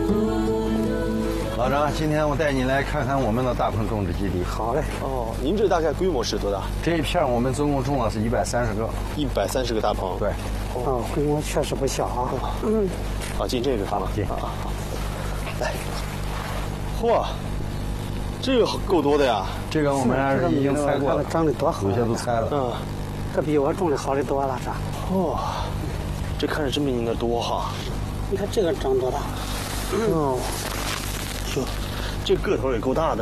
老张，今天我带你来看看我们的大棚种植基地。 好嘞。 哦，您这大概规模是多大？ 这一片我们总共种了是130个。 130个大棚。 对。 哦，规模确实不小啊。嗯。 好，进这个好，进。 好。来。嚯，这个够多的呀！ 这个我们是已经采过了， 长得多好， 有些都采了。 嗯， 这比我种的好的多了，这。 哇，这看着真没您的多哈。 你看这个长多大？ 哦，哟，这个头也够大的。